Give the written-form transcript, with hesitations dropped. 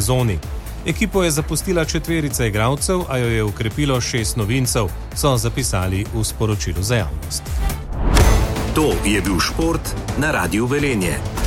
sezoni. Ekipo je zapustila 4 igralcev, a jo je okrepilo 6 novincev, so zapisali v sporočilu za javnost. To je bil šport na Radiu Velenje.